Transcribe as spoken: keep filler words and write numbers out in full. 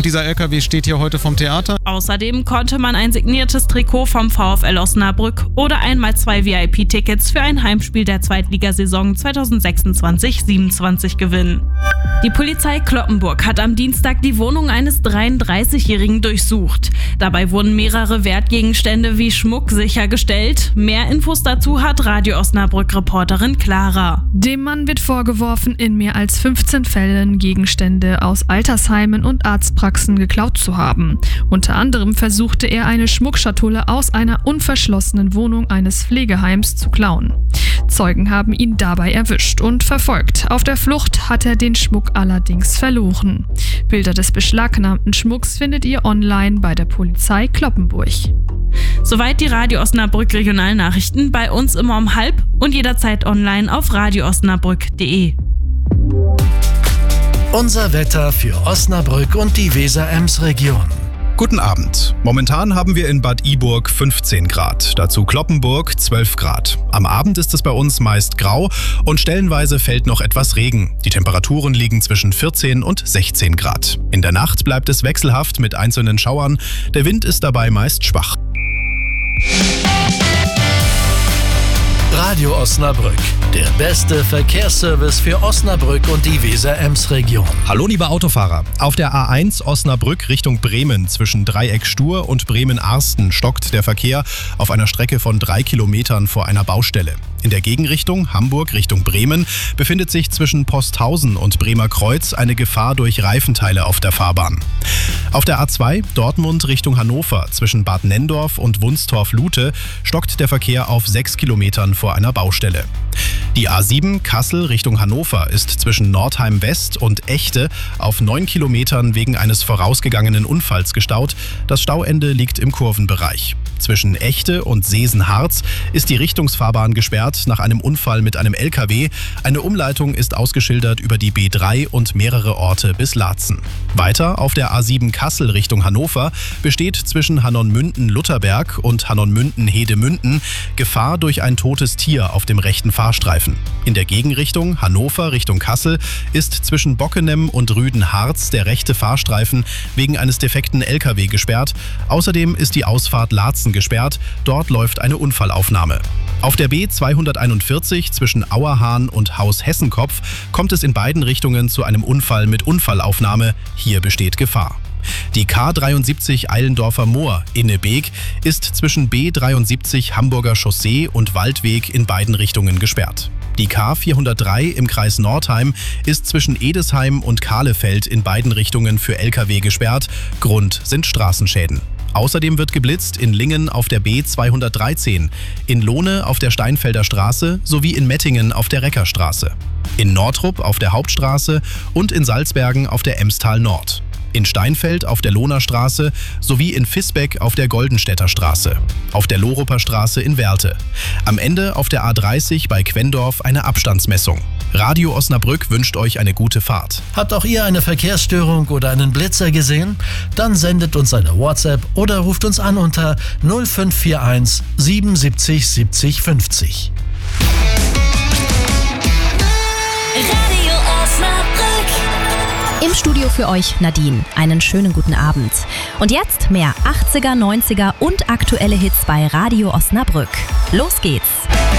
und dieser L K W steht hier heute vom Theater. Außerdem konnte man ein signiertes Trikot vom VfL Osnabrück oder einmal zwei V I P-Tickets für ein Heimspiel der Zweitligasaison zweitausendsechsundzwanzig siebenundzwanzig gewinnen. Die Polizei Cloppenburg hat am Dienstag die Wohnung eines dreiunddreißigjährigen durchsucht. Dabei wurden mehrere Wertgegenstände wie Schmuck sichergestellt. Mehr Infos dazu hat Radio Osnabrück-Reporterin Clara. Dem Mann wird vorgeworfen, in mehr als fünfzehn Fällen Gegenstände aus Altersheimen und Arztpraxen geklaut zu haben. Unter anderem versuchte er, eine Schmuckschatulle aus einer unverschlossenen Wohnung eines Pflegeheims zu klauen. Zeugen haben ihn dabei erwischt und verfolgt. Auf der Flucht hat er den Schmuck allerdings verloren. Bilder des beschlagnahmten Schmucks findet ihr online bei der Polizei Cloppenburg. Soweit die Radio Osnabrück Regionalnachrichten, bei uns immer um halb und jederzeit online auf radio osnabrück punkt de. Unser Wetter für Osnabrück und die Weser-Ems-Region. Guten Abend. Momentan haben wir in Bad Iburg fünfzehn Grad, dazu Cloppenburg zwölf Grad. Am Abend ist es bei uns meist grau und stellenweise fällt noch etwas Regen. Die Temperaturen liegen zwischen vierzehn und sechzehn Grad. In der Nacht bleibt es wechselhaft mit einzelnen Schauern. Der Wind ist dabei meist schwach. Radio Osnabrück, der beste Verkehrsservice für Osnabrück und die Weser-Ems-Region. Hallo liebe Autofahrer, auf der A eins Osnabrück Richtung Bremen zwischen Dreieck Stur und Bremen-Arsten stockt der Verkehr auf einer Strecke von drei Kilometern vor einer Baustelle. In der Gegenrichtung Hamburg Richtung Bremen befindet sich zwischen Posthausen und Bremer Kreuz eine Gefahr durch Reifenteile auf der Fahrbahn. Auf der A zwei Dortmund Richtung Hannover zwischen Bad Nenndorf und Wunstorf-Lute stockt der Verkehr auf sechs Kilometern vor einer Baustelle. Die A sieben Kassel Richtung Hannover ist zwischen Nordheim West und Echte auf neun Kilometern wegen eines vorausgegangenen Unfalls gestaut. Das Stauende liegt im Kurvenbereich. Zwischen Echte und Seesen-Harz ist die Richtungsfahrbahn gesperrt nach einem Unfall mit einem L K W. Eine Umleitung ist ausgeschildert über die B drei und mehrere Orte bis Laatzen. Weiter auf der A sieben Kassel Richtung Hannover besteht zwischen Hannon-Münden-Lutherberg und Hannon-Münden-Hedemünden Gefahr durch ein totes Tier auf dem rechten Fahrstreifen. In der Gegenrichtung Hannover Richtung Kassel ist zwischen Bockenem und Rüden-Harz der rechte Fahrstreifen wegen eines defekten L K W gesperrt. Außerdem ist die Ausfahrt Laatzen gesperrt. Dort läuft eine Unfallaufnahme. Auf der B zweihunderteinundvierzig zwischen Auerhahn und Haus Hessenkopf kommt es in beiden Richtungen zu einem Unfall mit Unfallaufnahme. Hier besteht Gefahr. Die K dreiundsiebzig Eilendorfer Moor Innebeek ist zwischen B dreiundsiebzig Hamburger Chaussee und Waldweg in beiden Richtungen gesperrt. Die K vierhundertdrei im Kreis Nordheim ist zwischen Edesheim und Kahlefeld in beiden Richtungen für L K W gesperrt. Grund sind Straßenschäden. Außerdem wird geblitzt in Lingen auf der B zweihundertdreizehn, in Lohne auf der Steinfelder Straße sowie in Mettingen auf der Reckerstraße, in Nordrup auf der Hauptstraße und in Salzbergen auf der Emstal Nord, in Steinfeld auf der Lohner Straße sowie in Visbeck auf der Goldenstädter Straße, auf der Loruper Straße in Werlte. Am Ende auf der A dreißig bei Quendorf eine Abstandsmessung. Radio Osnabrück wünscht euch eine gute Fahrt. Habt auch ihr eine Verkehrsstörung oder einen Blitzer gesehen? Dann sendet uns eine WhatsApp oder ruft uns an unter null fünf vier eins siebenundsiebzig siebzig fünfzig. Radio Osnabrück. Im Studio für euch Nadine. Einen schönen guten Abend. Und jetzt mehr achtziger, neunziger und aktuelle Hits bei Radio Osnabrück. Los geht's!